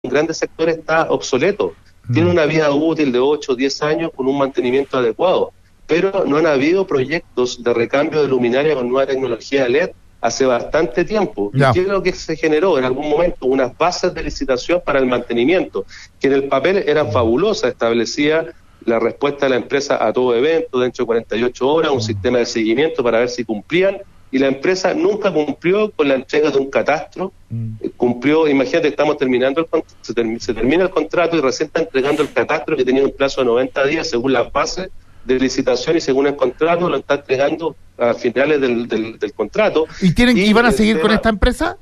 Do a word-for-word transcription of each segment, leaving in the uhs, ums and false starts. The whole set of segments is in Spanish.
grandes sectores está obsoleto. Tiene una vida útil de ocho o diez años con un mantenimiento adecuado, pero no han habido proyectos de recambio de luminaria con nueva tecnología L E D hace bastante tiempo. Ya. ¿Y qué es lo que se generó en algún momento? Unas bases de licitación para el mantenimiento, que en el papel eran fabulosas, establecía la respuesta de la empresa a todo evento dentro de cuarenta y ocho horas, un sistema de seguimiento para ver si cumplían, y la empresa nunca cumplió con la entrega de un catastro. Mm. Eh, cumplió, imagínate, estamos terminando, el se, term, se termina el contrato y recién está entregando el catastro que tenía un plazo de noventa días según las bases de licitación y según el contrato, lo está entregando a finales del, del, del contrato. ¿Y tienen y, y van a seguir tema, con esta empresa?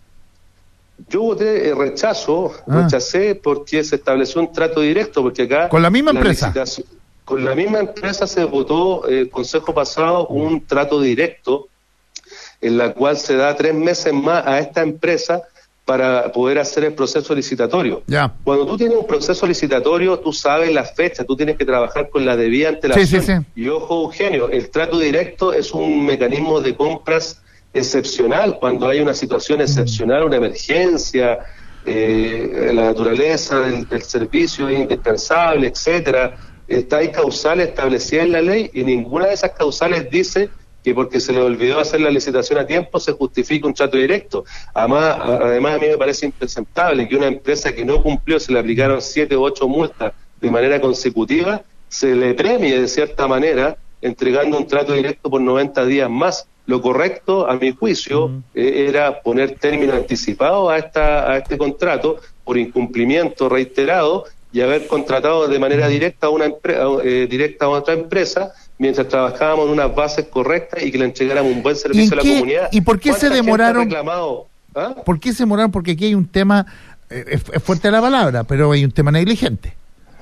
Yo voté eh, rechazo, ah. rechacé porque se estableció un trato directo, porque acá... ¿Con la misma la empresa? Con la misma empresa se votó el eh, consejo pasado un trato directo en la cual se da tres meses más a esta empresa para poder hacer el proceso licitatorio. Ya. Cuando tú tienes un proceso licitatorio, tú sabes la fecha, tú tienes que trabajar con la debida antelación. Sí, sí, sí. Y ojo, Eugenio, el trato directo es un mecanismo de compras excepcional, cuando hay una situación excepcional, una emergencia, eh, la naturaleza del, del servicio es indispensable, etcétera. Está, hay causales establecidas en la ley y ninguna de esas causales dice que porque se le olvidó hacer la licitación a tiempo se justifica un trato directo. Además, además a mí me parece impresentable que una empresa que no cumplió, se le aplicaron siete u ocho multas de manera consecutiva, se le premie de cierta manera entregando un trato directo por noventa días más. Lo correcto, a mi juicio, uh-huh. eh, era poner término anticipado a esta a este contrato por incumplimiento reiterado y haber contratado de manera directa a una empresa eh, directa a otra empresa mientras trabajábamos en unas bases correctas y que le entregáramos un buen servicio a la comunidad. ¿Y por qué se demoraron? ¿Ah? ¿Por qué se demoraron? Porque aquí hay un tema, eh, es, es fuerte la palabra, pero hay un tema negligente.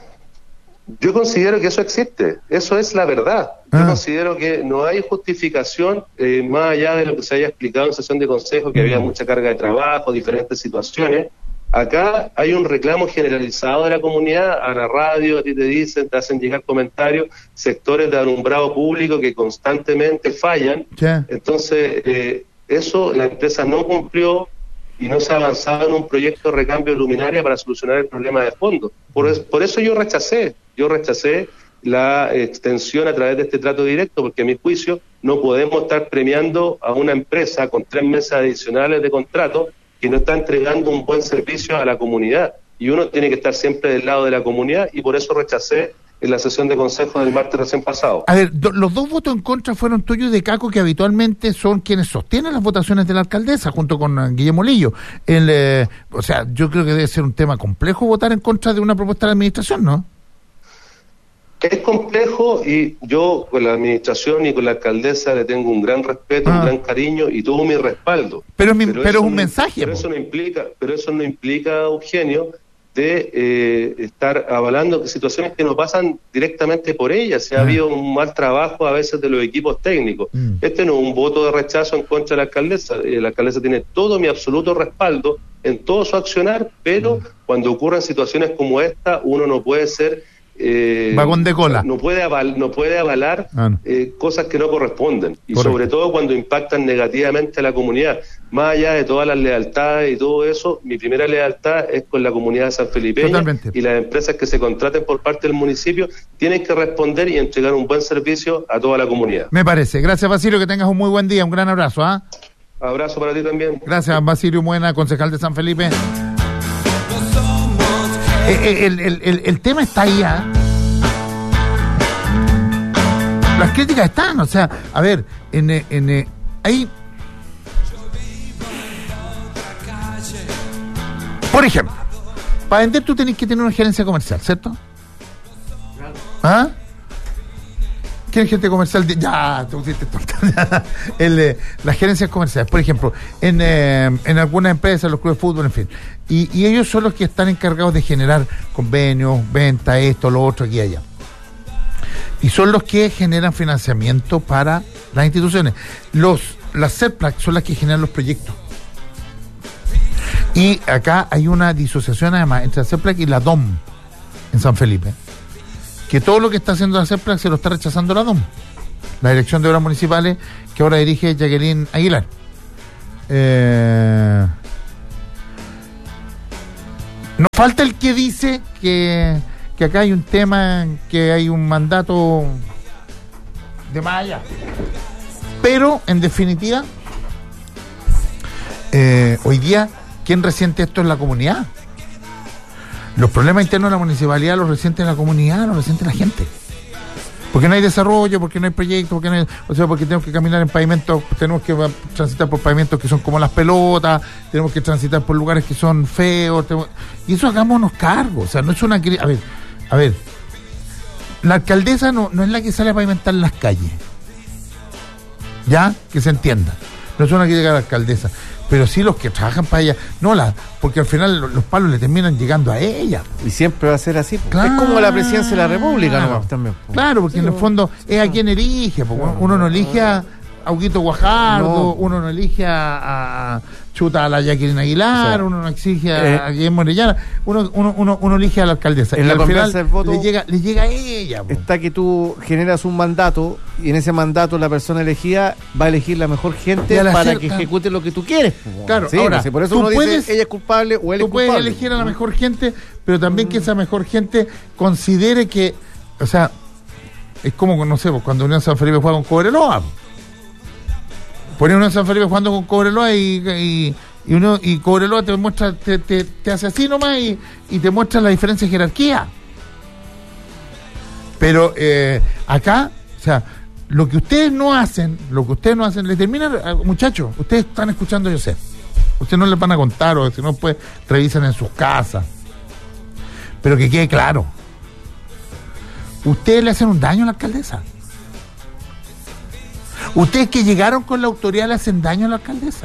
Yo considero que eso existe, eso es la verdad. Yo ah. considero que no hay justificación, eh, más allá de lo que se haya explicado en sesión de consejo, que mm. había mucha carga de trabajo, diferentes situaciones. Acá hay un reclamo generalizado de la comunidad, a la radio, a ti te dicen, te hacen llegar comentarios, sectores de alumbrado público que constantemente fallan. ¿Qué? Entonces, eh, eso la empresa no cumplió y no se ha avanzado en un proyecto de recambio de luminaria para solucionar el problema de fondo. Por, es, por eso yo rechacé, yo rechacé la extensión a través de este trato directo, porque a mi juicio no podemos estar premiando a una empresa con tres meses adicionales de contrato que no está entregando un buen servicio a la comunidad, y uno tiene que estar siempre del lado de la comunidad, y por eso rechacé en la sesión de consejo del martes recién pasado. A ver, do, los dos votos en contra fueron tuyos de Caco, que habitualmente son quienes sostienen las votaciones de la alcaldesa, junto con uh, Guillermo Lillo. El, eh, o sea, yo creo que debe ser un tema complejo votar en contra de una propuesta de la administración, ¿no? Es complejo, y yo con la administración y con la alcaldesa le tengo un gran respeto, ah. un gran cariño y todo mi respaldo. Pero es, mi, pero pero es un no, mensaje. Pero eso no implica, pero eso no implica, Eugenio, de eh, estar avalando situaciones que no pasan directamente por ella. Se ah. ha habido un mal trabajo a veces de los equipos técnicos. Mm. Este no es un voto de rechazo en contra de la alcaldesa. Eh, la alcaldesa tiene todo mi absoluto respaldo en todo su accionar, pero mm. cuando ocurren situaciones como esta, uno no puede ser Eh, vagón de cola. No puede, aval, no puede avalar ah, no. Eh, cosas que no corresponden. Y Correcto. Sobre todo cuando impactan negativamente a la comunidad. Más allá de todas las lealtades y todo eso, mi primera lealtad es con la comunidad sanfelipeña. Totalmente. Y las empresas que se contraten por parte del municipio tienen que responder y entregar un buen servicio a toda la comunidad. Me parece. Gracias, Basilio, que tengas un muy buen día. Un gran abrazo. ¿ah? Abrazo para ti también. Gracias, Basilio Muena, concejal de San Felipe. El, el, el, el tema está ahí, ¿eh? Las críticas están, o sea, a ver, en, en, en ahí, por ejemplo, para vender tú tenés que tener una gerencia comercial, ¿cierto? ¿Ah? ¿Quién es gente comercial? De... Ya, te pusiste tonta. El, eh, las gerencias comerciales, por ejemplo, en, eh, en algunas empresas, los clubes de fútbol, en fin. Y, y ellos son los que están encargados de generar convenios, ventas, esto, lo otro, aquí y allá. Y son los que generan financiamiento para las instituciones. Los, las CERPLAC son las que generan los proyectos. Y acá hay una disociación además entre la CERPLAC y la D O M en San Felipe. Que todo lo que está haciendo la CERPLAC se lo está rechazando la D O M, la Dirección de Obras Municipales, que ahora dirige Jacqueline Aguilar. Eh, Nos falta el que dice que, que acá hay un tema, que hay un mandato de más allá. Pero, en definitiva, eh, hoy día, ¿quién resiente esto es la comunidad? Los problemas internos de la municipalidad los resiente la comunidad, los resiente la gente. Porque no hay desarrollo, porque no hay proyectos, porque no hay, o sea, porque tenemos que caminar en pavimentos, tenemos que transitar por pavimentos que son como las pelotas, tenemos que transitar por lugares que son feos, tenemos, y eso hagámonos cargo, o sea, no es una... A ver, a ver, la alcaldesa no, no es la que sale a pavimentar las calles, ya, que se entienda, no es una que llega a la alcaldesa, pero sí los que trabajan para ella, no la, porque al final los, los palos le terminan llegando a ella. Y siempre va a ser así. Claro, es como la presidencia de la República, ¿no? También. Claro, porque sí, en el fondo es a quien elige. Uno, uno no elige a Auguito Guajardo, no. Uno no elige a, a Chuta a la Jacqueline Aguilar, o sea, uno no exige a, eh, a Guillermo Orellana, uno, uno, uno, uno elige a la alcaldesa. En y la al final del voto le llega, le llega a ella. Po. Está que tú generas un mandato y en ese mandato la persona elegida va a elegir la mejor gente para hacer, que claro, ejecute lo que tú quieres. Po. Claro, sí, ahora, por eso uno puedes, dice ella es culpable o él es culpable. Tú puedes elegir a la mejor gente, pero también que esa mejor gente considere que, o sea, es como, no sé, cuando Unión San Felipe juega con Cobreloa. Pone Unión San Felipe jugando con Cobreloa y, y, y, uno, y Cobreloa te muestra, te, te, te hace así nomás y, y te muestra la diferencia de jerarquía. Pero eh, acá, o sea, lo que ustedes no hacen, lo que ustedes no hacen, les termina, muchachos, ustedes están escuchando, yo sé. Ustedes no les van a contar, o si no, pues revisan en sus casas. Pero que quede claro, ustedes le hacen un daño a la alcaldesa. Ustedes que llegaron con la autoridad le hacen daño a la alcaldesa.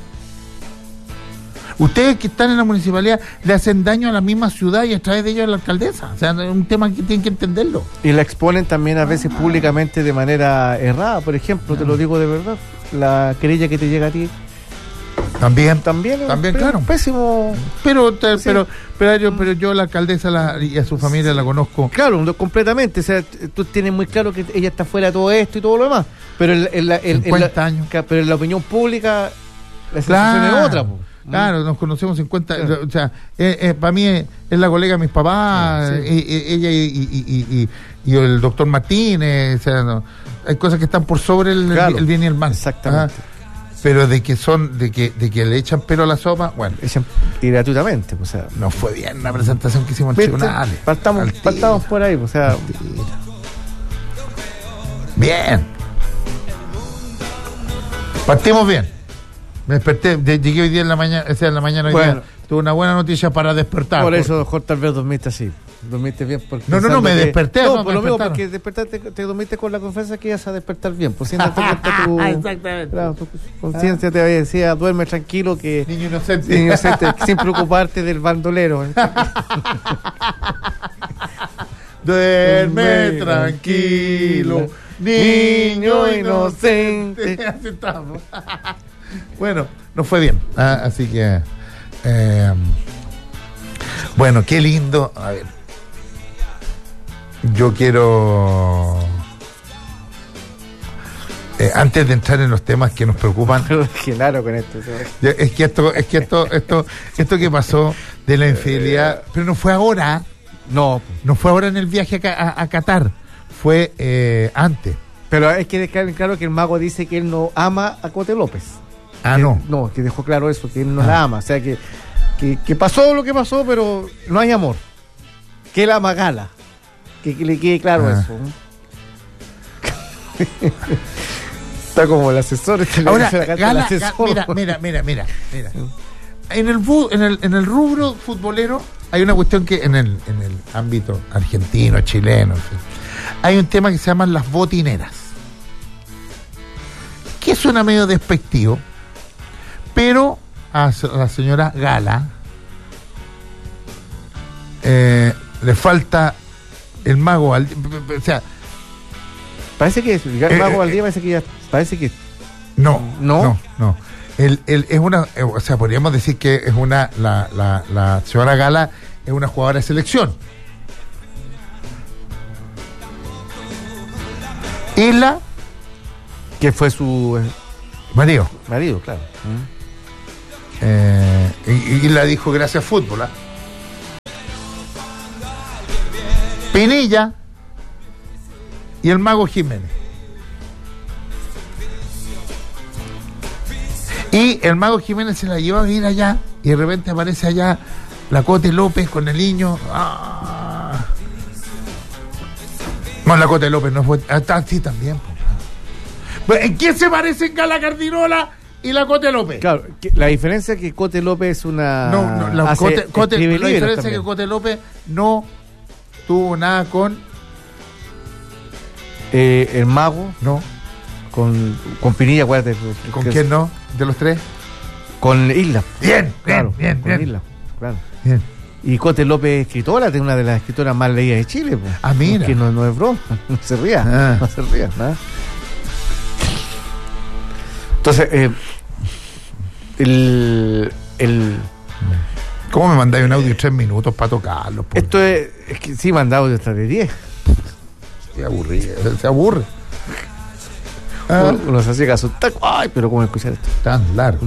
Ustedes que están en la municipalidad le hacen daño a la misma ciudad y a través de ellos a la alcaldesa. O sea, es un tema que tienen que entenderlo. Y la exponen también a veces públicamente de manera errada. Por ejemplo, no. Te lo digo de verdad, la querella que te llega a ti. También, también, también, claro. Pésimo. Pero, te, sí. pero, pero, yo, pero yo la alcaldesa la, y a su familia sí. La conozco. Claro, completamente. O sea, tú tienes muy claro que ella está fuera de todo esto y todo lo demás. Pero en, en la, en, cincuenta en la, años. Pero en la opinión pública la sensación claro, es otra. Po. Claro, nos conocemos cincuenta. Claro. O sea, eh, eh, para mí es, es la colega de mis papás, sí. eh, eh, ella y, y, y, y, y el doctor Martínez. O sea, no, hay cosas que están por sobre el, claro. el, el bien y el mal. Exactamente. Ajá. Pero de que son, de que, de que le echan pelo a la sopa, bueno. Echan, y gratuitamente, o sea. No fue bien la presentación que hicimos en tribunales. Partamos, partamos por ahí, o sea. Bien. Partimos bien. Me desperté, de, llegué hoy día en la mañana, o sea, en la mañana hoy bueno, día. Tuve una buena noticia para despertar. Por eso, mejor tal vez dormiste así. Dormiste bien porque no, no, no, me que, desperté. No, no por lo mismo, porque despertaste, te dormiste con la confianza que ibas a despertar bien. Por si no te cuenta tu, exactamente. Claro, tu conciencia te decía, duerme tranquilo que... Niño inocente. Niño inocente, sin preocuparte del bandolero. Duerme tranquilo, niño inocente. Así estamos. Bueno, nos fue bien. Ah, así que... Eh, bueno, qué lindo. A ver, yo quiero eh, antes de entrar en los temas que nos preocupan. Claro, con esto. Es que esto, es que esto, esto, esto que pasó de la infidelidad, pero no fue ahora. No, no fue ahora en el viaje a, a, a Qatar, fue eh, antes. Pero es que dejar claro que el mago dice que él no ama a Cote López. Ah, que, no. No, que dejó claro eso, que él no ah. la ama. O sea, que, que, que pasó lo que pasó, pero no hay amor. Que él ama a Gala. Que, que le quede claro ah. eso. Está como el asesor. Ahora, Gala, asesor. Ga, mira, mira, mira, mira, mira. En el, en el en el rubro futbolero hay una cuestión que en el en el ámbito argentino, chileno, en fin, hay un tema que se llaman las botineras. Que suena medio despectivo, pero a la señora Gala eh, le falta el mago Valdía, o sea, parece que el mago eh, Valdía parece que ya parece que no, no, no, no. El, el, es una, o sea, podríamos decir que es una la, la, la señora Gala es una jugadora de selección. Isla, que fue su eh, marido. Marido, claro. ¿Mm? Eh, y, y la dijo gracias fútbol, ¿eh? Pinilla y el Mago Jiménez. Y el Mago Jiménez se la llevó a ir allá y de repente aparece allá la Cote López con el niño. ¡Ah! No, la Cote López no fue. Ah, sí, también. Pues, ¿en qué se parecen Gala Cardinola y la Cote López? Claro, que la diferencia es que Cote López es una. No, no, la, hace Cote, Cote, la diferencia también. es que Cote López no tuvo nada con. Eh, el Mago, No. con, con Pinilla, acuérdate. ¿Con que quién es- no? ¿De los tres? Con Isla. Bien, Claro, bien, con bien. Isla, claro. Bien. Y Cote López es escritora, es una de las escritoras más leídas de Chile. Pues. Ah, mira. Que no, no es broma, no se ría, Ah. no se ría, nada. Entonces, eh, el, el, ¿Cómo me mandáis un audio de tres minutos para tocarlo? po? esto es, es que sí, mandado de hasta de diez. Se aburre, se aburre. Ah, Uno, uno se hace caso, tac, ay, pero ¿cómo escuchar esto? tan largo.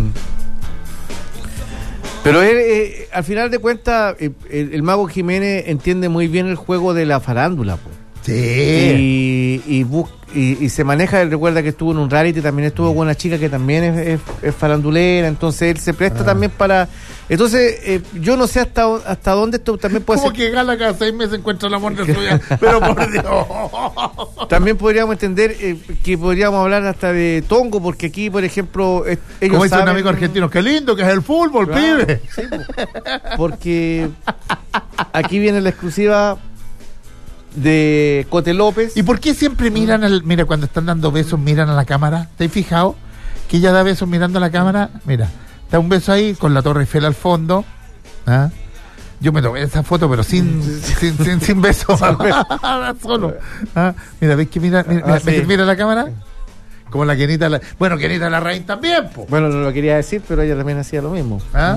Pero él, eh, al final de cuentas, eh, el, el Mago Jiménez entiende muy bien el juego de la farándula, po. Sí. Y, y, bus- y, y se maneja, él recuerda que estuvo en un reality, también estuvo con una chica que también es, es, es farandulera, entonces él se presta Ah. también para... Entonces, eh, yo no sé hasta, hasta dónde esto también puede Como ser... que Gala cada seis meses encuentra el amor de su vida. Pero por Dios. También podríamos entender eh, que podríamos hablar hasta de Tongo, porque aquí, por ejemplo, eh, ellos Como dice saben... un amigo argentino, qué lindo que es el fútbol, Claro, pibe. sí, po. Porque aquí viene la exclusiva de Cote López. ¿Y por qué siempre miran al, mira, cuando están dando besos, miran a la cámara? ¿Te has fijado? Que ella da besos mirando a la cámara. Mira, da un beso ahí con la Torre Eiffel al fondo. ¿Ah? Yo me tomé esa foto, pero sin, sin, sin, sin beso. Solo. ¿Ah? Mira, ¿ves que mira, mira, Ah, ¿ves que sí. mira la cámara? Como la Kenita, la, bueno, Kenita Larraín también, po. Bueno, no lo quería decir, pero ella también hacía lo mismo. ¿Ah?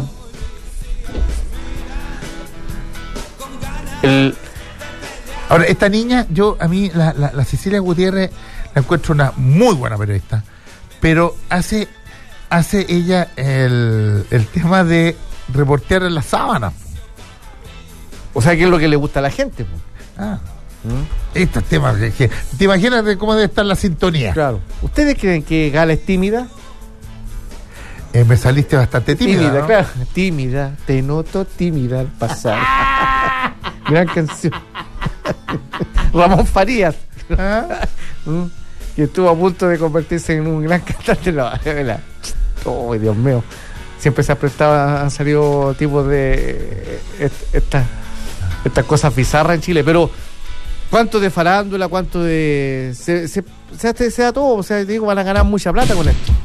El, Ahora, esta niña, yo, a mí, la, la, la Cecilia Gutiérrez, la encuentro una muy buena periodista, pero hace, hace ella el, el tema de reportear en las sábanas. o sea, que es lo que le gusta a la gente. Po. Ah, ¿Mm? estos temas, que, que- te imaginas de cómo debe estar la sintonía. Claro. ¿Ustedes creen que Gala es tímida? Eh, me saliste bastante tímida, ¿no? claro. Tímida, te noto tímida al pasar. Gran canción. Ramón Farías. ¿Ah? ¿Mm? Que estuvo a punto de convertirse en un gran cantante. No, la- oh, Dios mío. Siempre se ha prestado, han salido tipos de est- estas estas cosas bizarras en Chile, pero ¿cuánto de farándula, cuánto de se, se, se, hace- se da todo? O sea, digo, van a ganar mucha plata con esto.